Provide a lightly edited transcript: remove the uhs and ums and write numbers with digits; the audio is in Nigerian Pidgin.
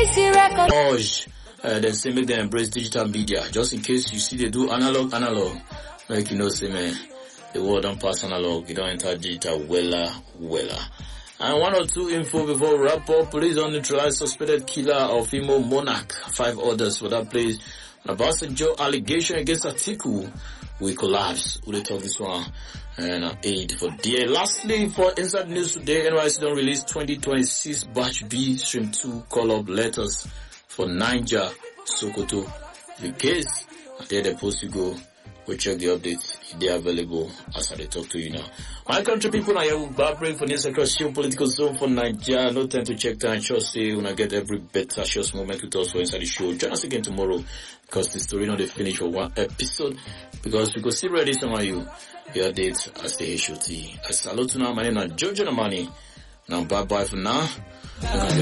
urge them say make them embrace digital media. Just in case you see they do analog, like you know, say man, the world don't pass analog, you don't enter digital, wella. And one or two info before we wrap up. Police don't neutralize suspected killer of Imo Monarch. 5 orders for that place. Obasanjo allegation against Atiku will collapse. We'll talk this one and aid for dear. Lastly, for inside news today, NYC don't release 2026 batch B stream 2 call-up letters for Niger, Sokoto. The case, there the post you go. We check the updates. They are available as I talk to you now. My country people, I am barbering for news across your political zone for Nigeria. No time to check time. Just say when I get every better short moment with us for inside the show. Join us again tomorrow because the story not finish for one episode because we go see ready some of you. Your dates as the HOT. I salute you now. My name is Jojo Namani. Now bye bye for now.